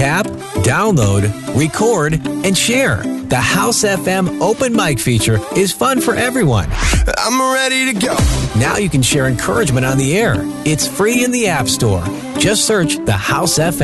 Tap, download, record, and share. The House FM open mic feature is fun for everyone. I'm ready to go. Now you can share encouragement on the air. It's free in the App Store. Just search the House FM.